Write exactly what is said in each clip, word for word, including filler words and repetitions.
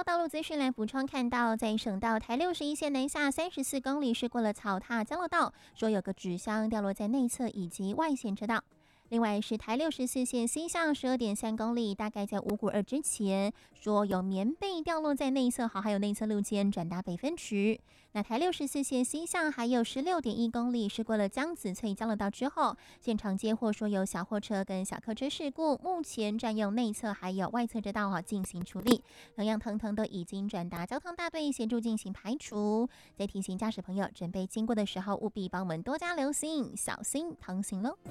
好，道路资讯来补充，看到在省道台六十一线南下三十四公里是过了草踏交流道，说有个纸箱掉落在内侧以及外线车道。另外是台六十四线西向十二点三公里，大概在五股二之前，说有棉被掉落在内侧好，还有内侧路肩转达北分区。那台六十四线西向还有十六点一公里，是过了江子翠交流道之后，现场接获说有小货车跟小客车事故，目前占用内侧还有外侧车道啊进行处理，同样腾腾都已经转达交通大队协助进行排除。再提醒驾驶朋友，准备经过的时候，务必帮我们多加留心，小心航行喽。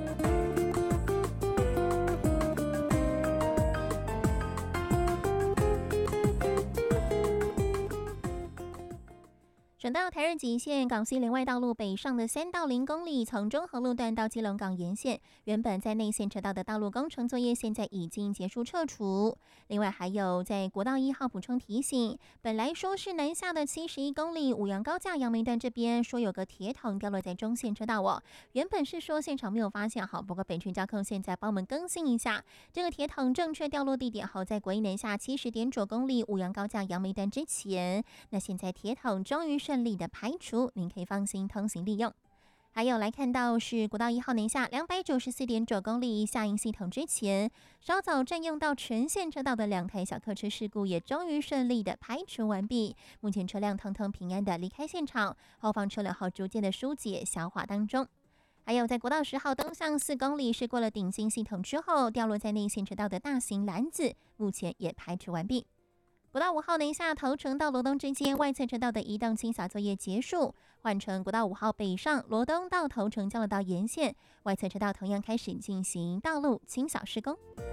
省道台二极线港西联外道路北上的三到零公里，从中和路段到基隆港沿线，原本在内线车道的道路工程作业现在已经结束撤除。另外还有在国道一号补充提醒，本来说是南下的七十一公里五杨高架杨梅段这边说有个铁桶掉落在中线车道哦，原本是说现场没有发现，好，不过北区交控现在帮我们更新一下，这个铁桶正确掉落地点好在国一南下七十点九公里五杨高架杨梅段之前，那现在铁桶终于是顺利的排除，您可以放心通行利用。还有来看到是国道一号南下两百九十四点九公里下营系统之前，稍早占用到全线车道的两台小客车事故也终于顺利的排除完毕，目前车辆腾腾平安的离开现场，后方车流后逐渐的疏解消化当中。还有在国道十号东向四公里是过了顶新系统之后，掉落在内线车道的大型篮子，目前也排除完毕。国道五号南下头城到罗东之间外侧车道的移动清扫作业结束，换成国道五号北上罗东到头城交流道沿线外侧车道同样开始进行道路清扫施工。